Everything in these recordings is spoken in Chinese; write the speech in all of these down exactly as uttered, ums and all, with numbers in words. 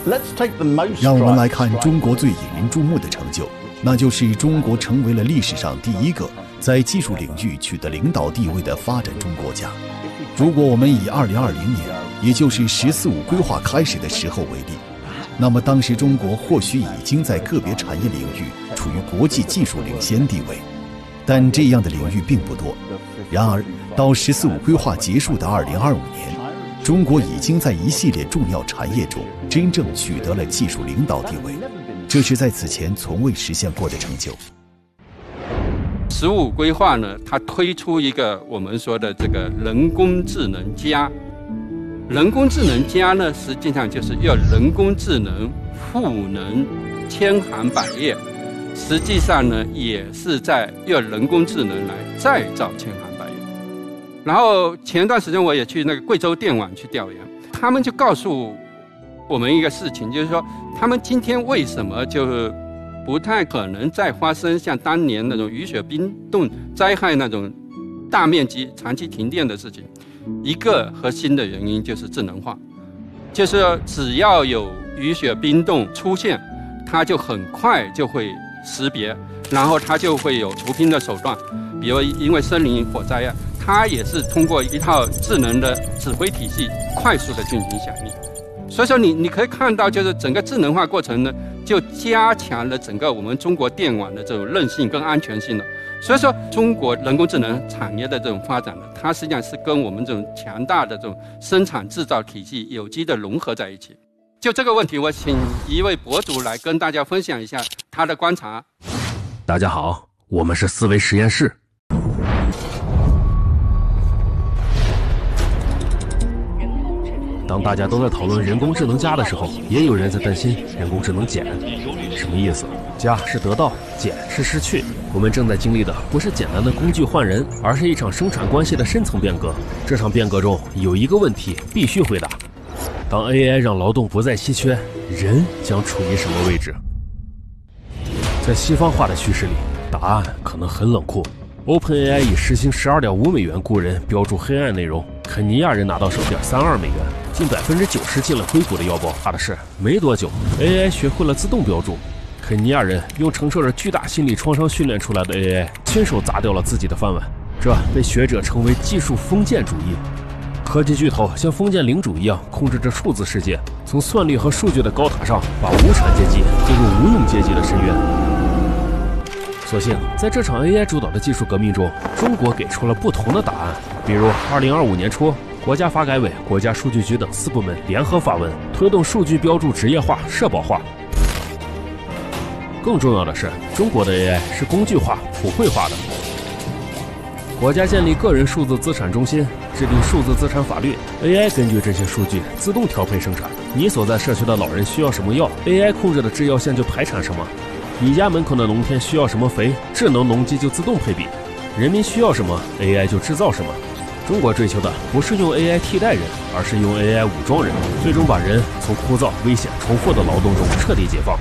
让我们来看中国最引人注目的成就，那就是中国成为了历史上第一个在技术领域取得领导地位的发展中国家。如果我们以二零二零年，也就是“十四五”规划开始的时候为例，那么当时中国或许已经在个别产业领域处于国际技术领先地位，但这样的领域并不多。然而，到“十四五”规划结束的二零二五年，中国已经在一系列重要产业中真正取得了技术领导地位，这是在此前从未实现过的成就。 十五规划呢，它推出一个我们说的这个人工智能加，人工智能加呢，实际上就是要人工智能赋能千行百业，实际上呢，也是在用人工智能来再造千行百业。然后前段时间我也去那个贵州电网去调研，他们就告诉我们一个事情，就是说他们今天为什么就不太可能再发生像当年那种雨雪冰冻灾害那种大面积长期停电的事情。一个核心的原因就是智能化，就是只要有雨雪冰冻出现，它就很快就会识别，然后它就会有除冰的手段。比如因为森林火灾啊，它也是通过一套智能的指挥体系快速的进行响应。所以说你你可以看到，就是整个智能化过程呢，就加强了整个我们中国电网的这种韧性跟安全性了。所以说中国人工智能产业的这种发展呢，它实际上是跟我们这种强大的这种生产制造体系有机的融合在一起。就这个问题，我请一位博主来跟大家分享一下他的观察。 大家好，我们是思维实验室。当大家都在讨论人工智能加的时候，也有人在担心人工智能减。什么意思？加是得到，减是失去。我们正在经历的不是简单的工具换人，而是一场生产关系的深层变革。这场变革中有一个问题必须回答：当 A I 让劳动不再稀缺，人将处于什么位置？在西方化的叙事里，答案可能很冷酷。OpenAI 以时薪 十二点五美元雇人标注黑暗内容，肯尼亚人拿到手 点三二美元，近 百分之九十 进了硅谷的腰包。怕的是没多久 A I 学会了自动标注，肯尼亚人用承受着巨大心理创伤训练出来的 A I 亲手砸掉了自己的饭碗，这被学者称为技术封建主义。科技巨头像封建领主一样控制着数字世界，从算力和数据的高塔上把无产阶级推入无用阶级的深渊。所幸在这场 A I 主导的技术革命中，中国给出了不同的答案。比如二零二五年初，国家发改委、国家数据局等四部门联合发文，推动数据标注职业化、社保化。更重要的是，中国的 A I 是工具化、普惠化的。国家建立个人数字资产中心，制定数字资产法律 ，A I 根据这些数据自动调配生产。你所在社区的老人需要什么药 ，A I 控制的制药线就排产什么。你家门口的农田需要什么肥，智能农机就自动配比。人民需要什么 ，A I 就制造什么。中国追求的不是用 A I 替代人，而是用 A I 武装人，最终把人从枯燥、危险、重复的劳动中彻底解放。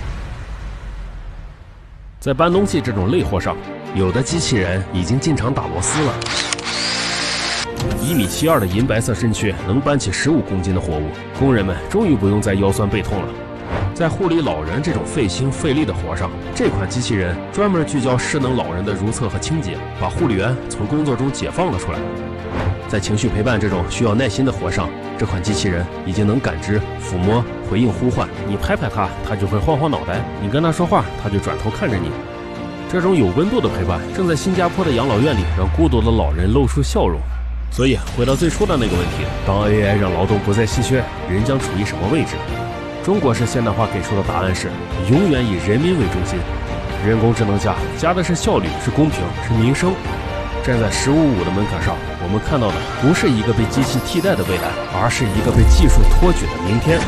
在搬东西这种累活上，有的机器人已经进场打螺丝了。一米七二的银白色身躯能搬起十五公斤的货物，工人们终于不用再腰酸背痛了。在护理老人这种费心费力的活上，这款机器人专门聚焦失能老人的如厕和清洁，把护理员从工作中解放了出来。在情绪陪伴这种需要耐心的活上，这款机器人已经能感知、抚摸、回应呼唤。你拍拍它，它就会晃晃脑袋；你跟它说话，它就转头看着你。这种有温度的陪伴，正在新加坡的养老院里让孤独的老人露出笑容。所以，回到最初的那个问题：当 A I 让劳动不再稀缺，人将处于什么位置？中国式现代化给出的答案是永远以人民为中心。人工智能加加的是效率，是公平，是民生。站在十五五的门槛上，我们看到的不是一个被机器替代的未来，而是一个被技术托举的明天。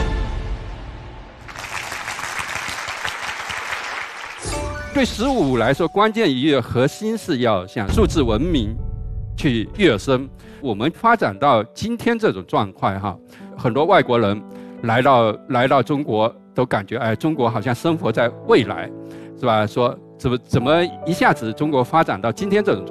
对十五五来说，关键一个核心是要向数字文明去跃升。我们发展到今天这种状况哈，很多外国人来到来到中国都感觉哎，中国好像生活在未来，是吧？说怎么怎么一下子中国发展到今天这种